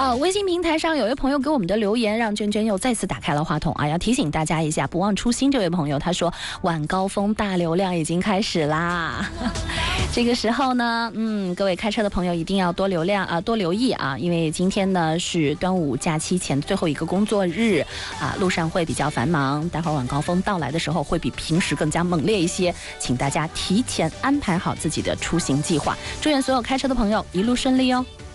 微信平台上有位朋友给我们的留言，让娟娟又再次打开了话筒啊！要提醒大家一下，不忘初心。这位朋友他说，晚高峰大流量已经开始啦。这个时候呢，各位开车的朋友一定要多留意啊，因为今天呢是端午假期前最后一个工作日啊，路上会比较繁忙，待会儿晚高峰到来的时候会比平时更加猛烈一些，请大家提前安排好自己的出行计划。祝愿所有开车的朋友一路顺利哦。